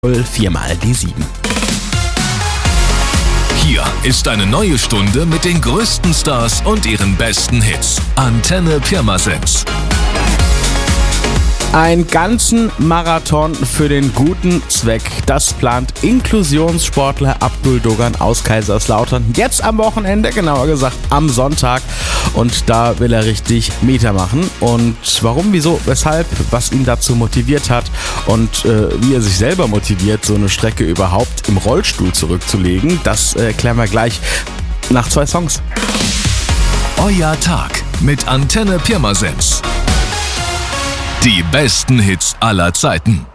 Viermal die 7. Hier ist eine neue Stunde mit den größten Stars und ihren besten Hits. Antenne Pirmasens. Einen ganzen Marathon für den guten Zweck. Das plant Inklusionssportler Abdul Dogan aus Kaiserslautern. Jetzt am Wochenende, genauer gesagt am Sonntag. Und da will er richtig Meter machen. Und warum, wieso, weshalb, was ihn dazu motiviert hat und wie er sich selber motiviert, so eine Strecke überhaupt im Rollstuhl zurückzulegen, das klären wir gleich nach 2 Songs. Euer Tag mit Antenne Pirmasens. Die besten Hits aller Zeiten.